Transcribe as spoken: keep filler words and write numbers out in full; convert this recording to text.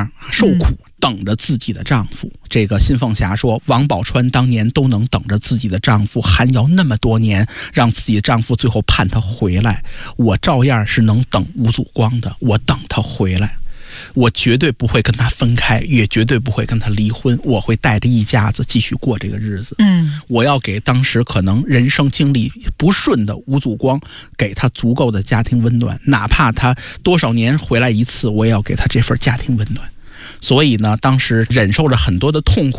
样受苦、嗯、等着自己的丈夫。这个辛凤霞说，王宝钏当年都能等着自己的丈夫寒窑那么多年，让自己的丈夫最后盼她回来，我照样是能等吴祖光的，我等他回来，我绝对不会跟他分开，也绝对不会跟他离婚，我会带着一家子继续过这个日子。 嗯， 我要给当时可能人生经历不顺的吴祖光，给他足够的家庭温暖，哪怕他多少年回来一次，我也要给他这份家庭温暖。所以呢，当时忍受着很多的痛苦。